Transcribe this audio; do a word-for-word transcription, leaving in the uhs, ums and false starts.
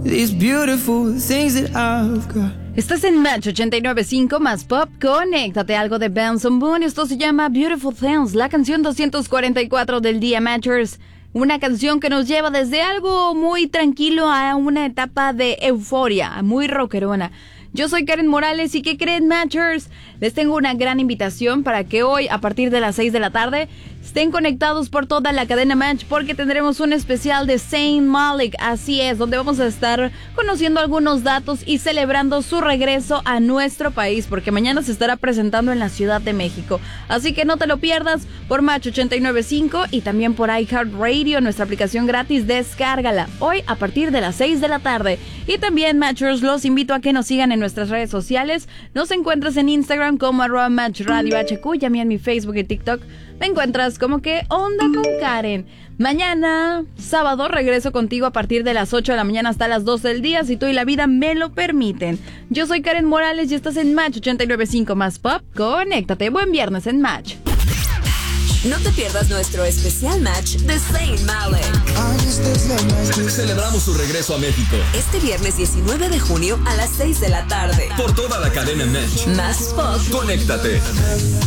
these beautiful things that I've got. Estás en Match ochenta y nueve punto cinco más pop. Conéctate, algo de Benson Boone. Esto se llama Beautiful Things, la canción doscientos cuarenta y cuatro del día Matchers. Una canción que nos lleva desde algo muy tranquilo a una etapa de euforia, muy rockerona. Yo soy Karen Morales y ¿qué creen, Matchers? Les tengo una gran invitación para que hoy, a partir de las seis de la tarde, estén conectados por toda la cadena Match porque tendremos un especial de Zayn Malik, así es, donde vamos a estar conociendo algunos datos y celebrando su regreso a nuestro país, porque mañana se estará presentando en la Ciudad de México. Así que no te lo pierdas por Match ochenta y nueve punto cinco y también por iHeartRadio, nuestra aplicación gratis, descárgala hoy a partir de las seis de la tarde. Y también, Matchers, los invito a que nos sigan en nuestras redes sociales. Nos encuentras en Instagram como arroba Match Radio H Q y a mí en mi Facebook y TikTok me encuentras como que Onda con Karen. Mañana, sábado, regreso contigo a partir de las ocho de la mañana hasta las doce del día, si tú y la vida me lo permiten. Yo soy Karen Morales y estás en Match ochenta y nueve punto cinco más pop. Conéctate, buen viernes en Match. No te pierdas nuestro especial match de Zayn Malik. Celebramos su regreso a México Este viernes diecinueve de junio a las seis de la tarde. por toda la cadena Match. Más pop. Conéctate.